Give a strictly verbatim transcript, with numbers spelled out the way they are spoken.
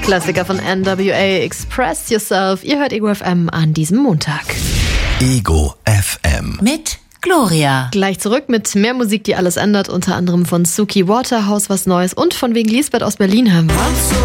Klassiker von N W A, Express Yourself. Ihr hört Ego F M an diesem Montag. Ego F M. Mit Gloria. Gleich zurück mit mehr Musik, die alles ändert. Unter anderem von Suki Waterhouse was Neues und von wegen Lisbeth aus Berlin haben wir.